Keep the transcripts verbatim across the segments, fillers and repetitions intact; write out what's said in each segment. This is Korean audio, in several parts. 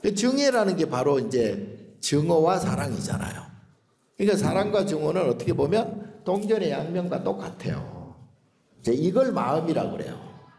증애라는 게 바로 이제 증오와 사랑이잖아요. 그러니까 사랑과 증오는 어떻게 보면 동전의 양면과 똑같아요. 이제 이걸 마음이라고 그래요.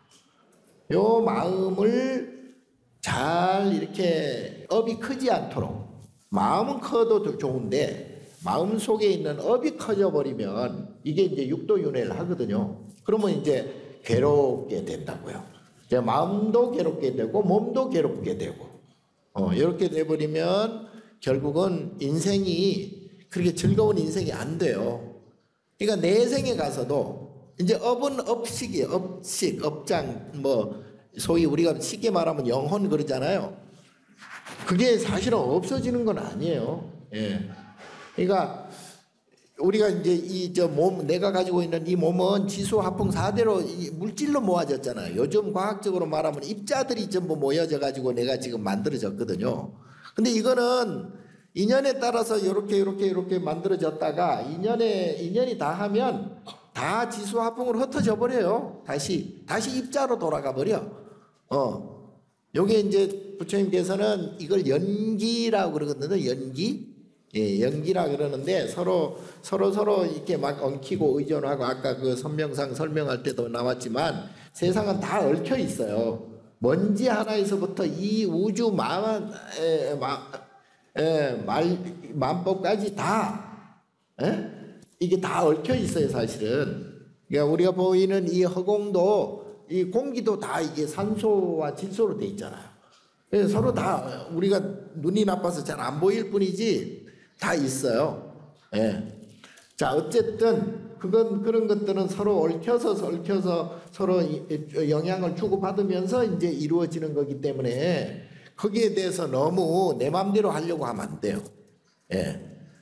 요 마음을 잘 이렇게 업이 크지 않도록, 마음은 커도 좋은데 마음 속에 있는 업이 커져 버리면 이게 이제 육도윤회를 하거든요. 그러면 이제 괴롭게 된다고요. 이제 마음도 괴롭게 되고 몸도 괴롭게 되고, 어, 이렇게 돼버리면 결국은 인생이 그렇게 즐거운 인생이 안 돼요. 그러니까 내 생에 가서도 이제 업은 업식이 업식, 업장, 뭐 소위 우리가 쉽게 말하면 영혼 그러잖아요. 그게 사실은 없어지는 건 아니에요. 예. 그러니까 우리가 이제 이 저 몸, 내가 가지고 있는 이 몸은 지수 화풍 사 대로 물질로 모아졌잖아요. 요즘 과학적으로 말하면 입자들이 전부 모여져 가지고 내가 지금 만들어졌거든요. 근데 이거는 인연에 따라서 이렇게 이렇게 이렇게 만들어졌다가 인연에 인연이 다 하면 다 지수 화풍으로 흩어져 버려요. 다시 다시 입자로 돌아가 버려. 어, 요게 이제 부처님께서는 이걸 연기라고 그러거든요. 연기. 예, 연기라 그러는데 서로 서로 서로 이렇게 막 엉키고 의존하고, 아까 그 선명상 설명할 때도 나왔지만 세상은 다 얽혀 있어요. 먼지 하나에서부터 이 우주 만, 에, 마, 에, 말, 만법까지 다, 에? 이게 다 얽혀 있어요, 사실은. 그러니까 우리가 보이는 이 허공도, 이 공기도 다 이게 산소와 질소로 돼 있잖아요. 그래서 서로 다 우리가 눈이 나빠서 잘 안 보일 뿐이지 다 있어요. 예. 자, 어쨌든 그건 그런 것들은 서로 얽혀서 얽혀서 서로 영향을 주고받으면서 이제 이루어지는 거기 때문에 거기에 대해서 너무 내 마음대로 하려고 하면 안 돼요. 예.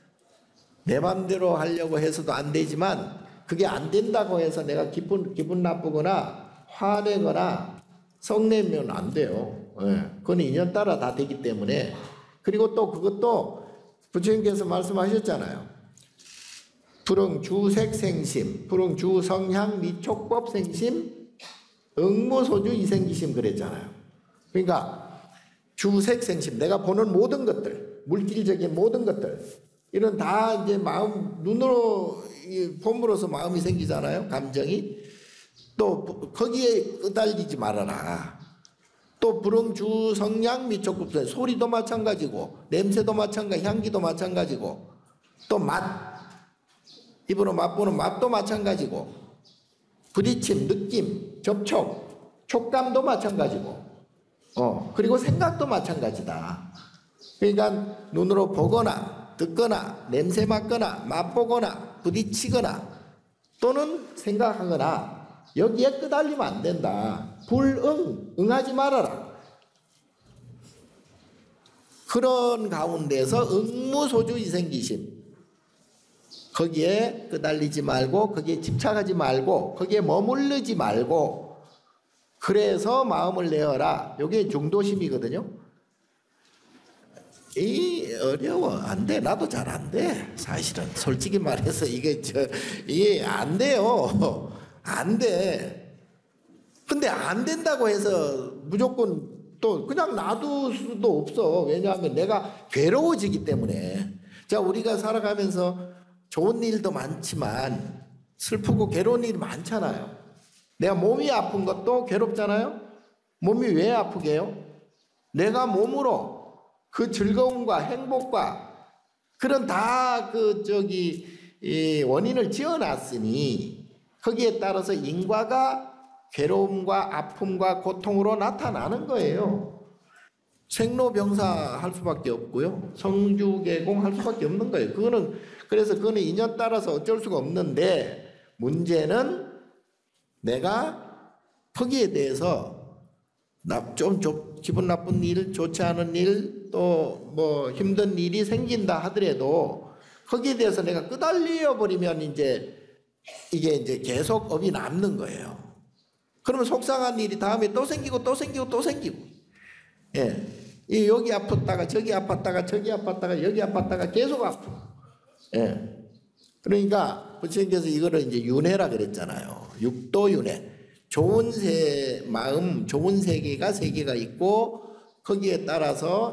내 마음대로 하려고 해서도 안 되지만 그게 안 된다고 해서 내가 기분 기분 나쁘거나 화내거나 성내면 안 돼요. 예. 그건 인연 따라 다 되기 때문에. 그리고 또 그것도 부처님께서 말씀하셨잖아요. 불응주색생심, 불응주성향 미촉법생심, 응무소주 이생기심 그랬잖아요. 그러니까 주색생심, 내가 보는 모든 것들, 물질적인 모든 것들, 이런 다 이제 마음, 눈으로 봄으로서 마음이 생기잖아요. 감정이. 또 거기에 끄달리지 말아라. 또 불응주 성향 미촉급생, 소리도 마찬가지고 냄새도 마찬가지, 향기도 마찬가지고 또 맛, 입으로 맛보는 맛도 마찬가지고 부딪힘, 느낌, 접촉, 촉감도 마찬가지고 어 그리고 생각도 마찬가지다. 그러니까 눈으로 보거나 듣거나 냄새 맡거나 맛보거나 부딪히거나 또는 생각하거나 여기에 끄달리면 안 된다. 불응, 응하지 말아라. 그런 가운데서 응무소주 이생기심, 거기에 끄달리지 말고 거기에 집착하지 말고 거기에 머무르지 말고 그래서 마음을 내어라. 이게 중도심이거든요. 이 어려워. 안 돼. 나도 잘 안 돼. 사실은 솔직히 말해서 이게 저 이게 안 돼요. 안 돼. 근데 안 된다고 해서 무조건 또 그냥 놔둘 수도 없어. 왜냐하면 내가 괴로워지기 때문에. 자, 우리가 살아가면서 좋은 일도 많지만 슬프고 괴로운 일이 많잖아요. 내가 몸이 아픈 것도 괴롭잖아요. 몸이 왜 아프게 해요? 내가 몸으로 그 즐거움과 행복과 그런 다 그 저기 이 원인을 지어놨으니 거기에 따라서 인과가 괴로움과 아픔과 고통으로 나타나는 거예요. 생로병사 할 수밖에 없고요. 성주개공 할 수밖에 없는 거예요. 그거는 그래서 그거는 인연 따라서 어쩔 수가 없는데 문제는 내가 거기에 대해서 좀 기분 나쁜 일, 좋지 않은 일, 또 뭐 힘든 일이 생긴다 하더라도 거기에 대해서 내가 끄달려 버리면 이제 이게 이제 계속 업이 남는 거예요. 그러면 속상한 일이 다음에 또 생기고 또 생기고 또 생기고, 예, 이 여기 아팠다가 저기 아팠다가 저기 아팠다가 여기 아팠다가 계속 아프고, 예. 그러니까 부처님께서 이거를 이제 윤회라 그랬잖아요. 육도 윤회. 좋은 세 마음, 좋은 세계가 세계가 있고 거기에 따라서